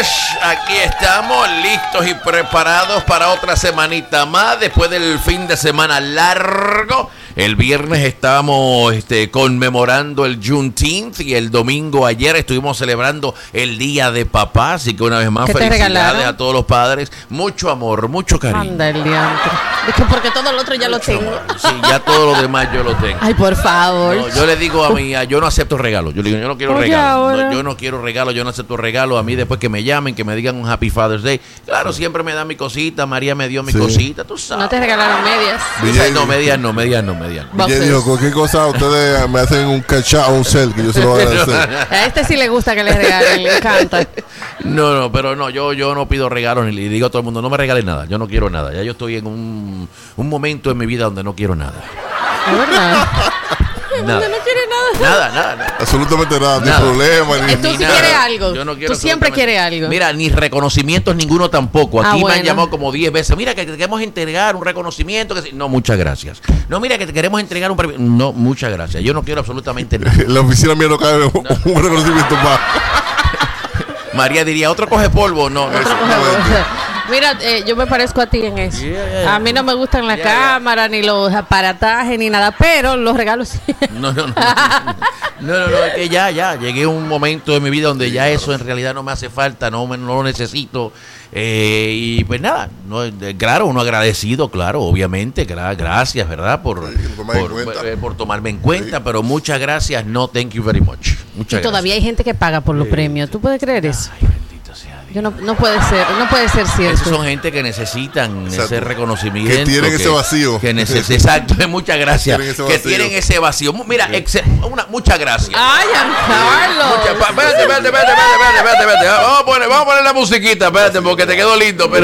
Aquí estamos listos y preparados para otra semanita más después del fin de semana largo. El viernes estábamos conmemorando el Juneteenth y el domingo ayer estuvimos celebrando el Día de Papá, así que una vez más felicidades a todos los padres, mucho amor, mucho cariño. Anda el diantre. Es que porque todo lo otro ya mucho lo tengo. Amor. Sí, ya todo lo demás yo lo tengo. Ay, por favor. No, yo le digo a mi hija, yo no acepto regalos. Yo le digo, yo no quiero regalos. No, yo no quiero regalos, yo no acepto regalos. A mí después que me llamen, que me digan un Happy Father's Day. Claro, siempre me dan mi cosita, María me dio mi cosita, tú sabes. No te regalaron medias. No, medias no. Yo digo, cualquier cosa ustedes me hacen un catch o un cel que yo se lo voy a agradecer. A este sí le gusta que le regalen, le encanta. No, pero no, yo no pido regalos ni le digo a todo el mundo, no me regalen nada, yo no quiero nada. Ya yo estoy en un momento en mi vida donde no quiero nada. ¿Es verdad? Nada. No quiere nada. Nada. Absolutamente nada, ni problema. Tú sí quieres algo. Yo no quiero. Tú siempre quieres algo. Mira, ni reconocimientos ninguno tampoco. Aquí me han bueno. llamado como 10 veces. Mira, que te queremos entregar un reconocimiento. No, muchas gracias. No, mira, que te queremos entregar un premio. No, muchas gracias. Yo no quiero absolutamente nada. La oficina mía no cabe un reconocimiento más. María diría, otro coge polvo. No. Mira, yo me parezco a ti en eso. A mí no me gustan las cámaras, ni los aparatajes, ni nada, pero los regalos sí. No, es que ya, llegué a un momento de mi vida donde ya eso en realidad no me hace falta, no lo necesito. Y pues nada, claro, uno agradecido, claro, obviamente, gracias, ¿verdad? Por tomarme en cuenta, pero muchas gracias, no, thank you very much. Muchas todavía hay gente que paga por los premios, ¿tú puedes creer eso? Ay, bendito sea Dios. No puede ser cierto. Esos son gente que necesitan ese reconocimiento. Que tienen ese vacío. Exacto, muchas gracias. Tienen ese vacío. Mira, muchas gracias. Ay, Giancarlo. Espérate. Vamos a poner la musiquita, espérate, porque te quedó lindo.